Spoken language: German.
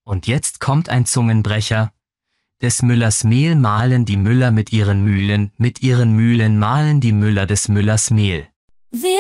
Und jetzt kommt ein Zungenbrecher. Des Müllers Mehl mahlen die Müller mit ihren Mühlen mahlen die Müller des Müllers Mehl.